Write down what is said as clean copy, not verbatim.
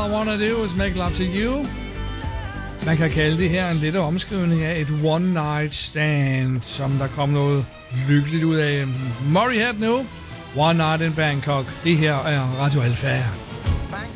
I wanna do is make love to you. Man kan kalde det her en lette omskrivning af et one night stand, som der kom noget lykkeligt ud af. Murray Head nu. One Night in Bangkok. Det her er Radio Alfa.